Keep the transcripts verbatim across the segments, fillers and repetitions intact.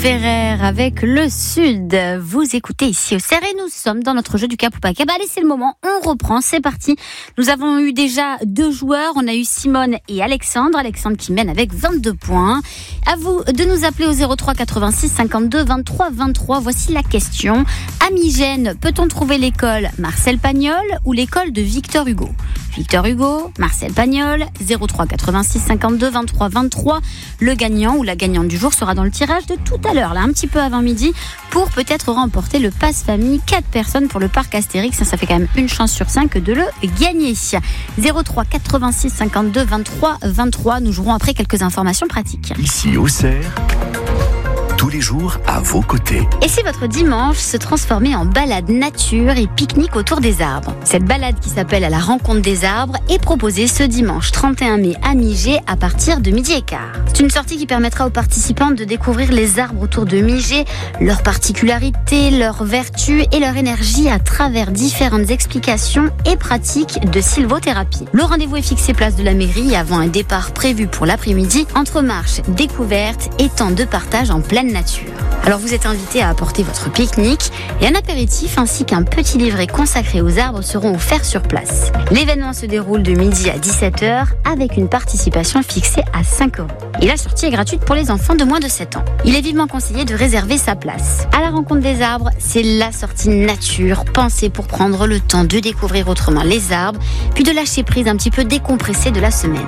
Ferrer avec le Sud. Vous écoutez ici au C R et nous sommes dans notre jeu du Cap ou pas Cap. Allez, c'est le moment, on reprend, c'est parti. Nous avons eu déjà deux joueurs, on a eu Simone et Alexandre. Alexandre qui mène avec vingt-deux points. À vous de nous appeler au zéro trois quatre-vingt-six cinquante-deux vingt-trois vingt-trois. Voici la question. À Migène, peut-on trouver l'école Marcel Pagnol ou l'école de Victor Hugo ? Victor Hugo, Marcel Pagnol, zéro trois quatre-vingt-six cinquante-deux vingt-trois vingt-trois. Le gagnant ou la gagnante du jour sera dans le tirage de tout à l'heure, là, un petit peu avant midi, pour peut-être remporter le pass famille. quatre personnes pour le parc Astérix. Ça, ça fait quand même une chance sur cinq de le gagner. zéro trois quatre-vingt-six cinquante-deux vingt-trois vingt-trois. Nous jouerons après quelques informations pratiques. Ici au C R, tous les jours à vos côtés. Et si votre dimanche se transformait en balade nature et pique-nique autour des arbres ? Cette balade qui s'appelle à la rencontre des arbres est proposée ce dimanche trente et un mai à Migé à partir de midi et quart. C'est une sortie qui permettra aux participants de découvrir les arbres autour de Migé, leurs particularités, leurs vertus et leur énergie à travers différentes explications et pratiques de sylvothérapie. Le rendez-vous est fixé place de la mairie avant un départ prévu pour l'après-midi entre marche, découverte et temps de partage en pleine nature. Alors vous êtes invité à apporter votre pique-nique et un apéritif ainsi qu'un petit livret consacré aux arbres seront offerts sur place. L'événement se déroule de midi à dix-sept heures avec une participation fixée à cinq euros. Et la sortie est gratuite pour les enfants de moins de sept ans. Il est vivement conseillé de réserver sa place. À la rencontre des arbres, c'est la sortie nature pensée pour prendre le temps de découvrir autrement les arbres, puis de lâcher prise un petit peu décompressée de la semaine.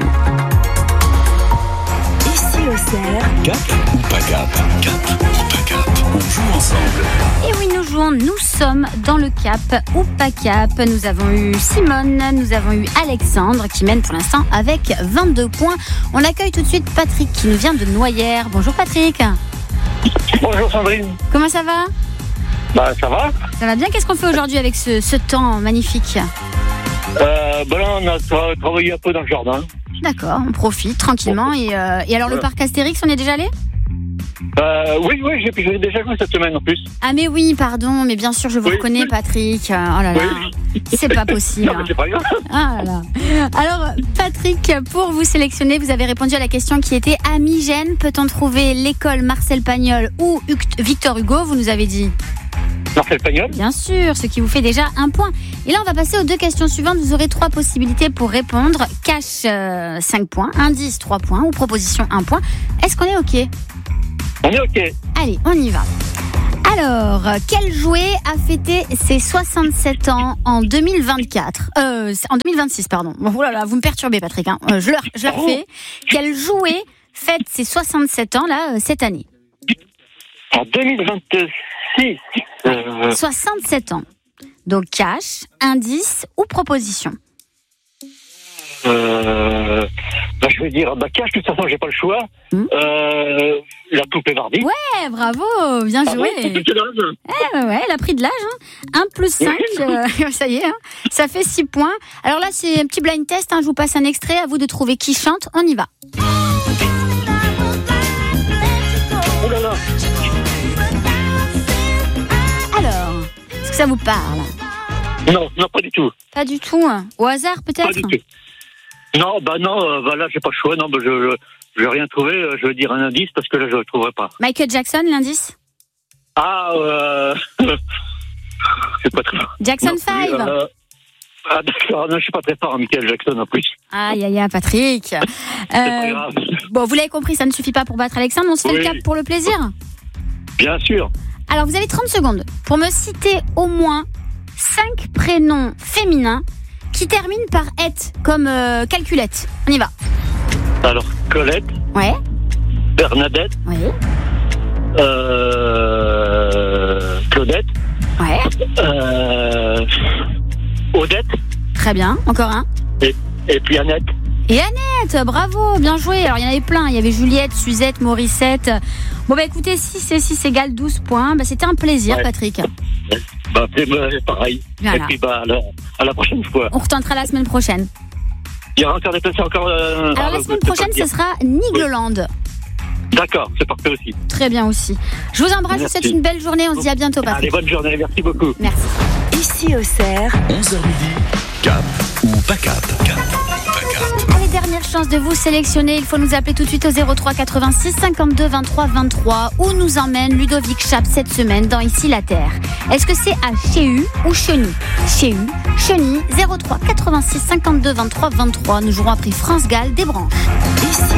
Ici au C R, Cap ou pas Cap? Cap ou pas Cap? On joue ensemble. Et oui, nous jouons, nous sommes dans le Cap ou pas Cap. Nous avons eu Simone, nous avons eu Alexandre qui mène pour l'instant avec vingt-deux points. On accueille tout de suite Patrick qui nous vient de Noyères. Bonjour Patrick. Bonjour Sandrine. Comment ça va ? Bah ça va. Ça va bien, qu'est-ce qu'on fait aujourd'hui avec ce, ce temps magnifique ? euh, bah là on a tra- travaillé un peu dans le jardin. D'accord, on profite tranquillement. Et, euh, et alors le parc Astérix, on est déjà allé ? euh, Oui, oui, j'ai, j'ai déjà joué cette semaine en plus. Ah mais oui, pardon, mais bien sûr je vous Oui, reconnais oui. Patrick. Oh là là, Oui. c'est pas possible. Non mais c'est pas grave. Ah là là. Alors Patrick, pour vous sélectionner, vous avez répondu à la question qui était à Migène, peut-on trouver l'école Marcel Pagnol ou Victor Hugo ? Vous nous avez dit Marcel Pagnol. bien sûr, ce qui vous fait déjà un point. Et là on va passer aux deux questions suivantes. Vous aurez trois possibilités pour répondre. Cash euh, cinq points, indice trois points ou proposition un point. Est-ce qu'on est ok ? On est ok. Allez, on y va. Alors, quel jouet a fêté ses soixante-sept ans en deux mille vingt-quatre euh, En deux mille vingt-six, pardon. Bon, oh là là, vous me perturbez, Patrick. Hein. Euh, je le je le refais. Quel jouet fête ses soixante-sept ans, là, euh, cette année ? En deux mille vingt-six. Euh, soixante-sept ans. Donc, cash, indice ou proposition ? euh, bah, je vais dire, bah cash, de toute façon j'ai pas le choix. Hmm. Euh, la poupée Barbie. Ouais, bravo, bien Ah joué. bon, c'est quel âge ? Eh, ouais, ouais, elle a pris de l'âge. Hein. un plus cinq, euh, ça y est, hein. Ça fait six points. Alors là, c'est un petit blind test. Hein. Je vous passe un extrait. À vous de trouver qui chante. On y va. Oh là là. Alors, est-ce que ça vous parle ? Non, non, pas du tout. Pas du tout. Au hasard, peut-être ? Pas du tout. Non, bah non, euh, bah là j'ai pas le choix. Non, bah je, je, je vais rien trouver. euh, Je vais dire un indice parce que là je le trouverai pas. Michael Jackson, l'indice ? Ah, euh... c'est pas très. Jackson non, cinq. euh, Ah d'accord, non, je suis pas très fort en Michael Jackson en plus. Aïe, aïe, aïe, Patrick. C'est pas Euh, grave. bon, vous l'avez compris, ça ne suffit pas pour battre Alexandre. On se fait Oui. le cap pour le plaisir ? Bien sûr. Alors, vous avez trente secondes pour me citer au moins cinq prénoms féminins qui terminent par « et », comme euh, calculette. On y va. Alors, Colette, Ouais, Bernadette, oui, euh... Claudette, ouais. euh... Odette, Très bien. Encore un. et, et puis Annette. Et Annette, bravo, bien joué. Alors, il y en avait plein. Il y avait Juliette, Suzette, Morissette. Bon, bah écoutez, six et six égale douze points. Bah, c'était un plaisir, Ouais. Patrick. Bah, c'est bah, c'est pareil. Voilà. Et puis, bah, à la, à la prochaine fois. On retentera la semaine prochaine. Il y aura encore des places encore. Euh... Alors, la semaine prochaine, ce sera Nigloland. D'accord, c'est parfait aussi. Très bien aussi. Je vous embrasse, je vous souhaite Merci. une belle journée. On se dit à bientôt, Allez, Patrick. bonne journée, merci beaucoup. Merci. ici au C R, onze heures midi. Cap ou pas Cap? Cap ou pas Cap? Allez, dernière dernière chance de vous sélectionner. Il faut nous appeler tout de suite au zéro trois quatre-vingt-six cinquante-deux vingt-trois vingt-trois. Où nous emmène Ludovic Chap cette semaine dans Ici la Terre? Est-ce que c'est à Chéhu ou Cheny? Chéhu, Cheny, zéro trois quatre-vingt-six cinquante-deux vingt-trois vingt-trois. Nous jouerons après France Gall des branches.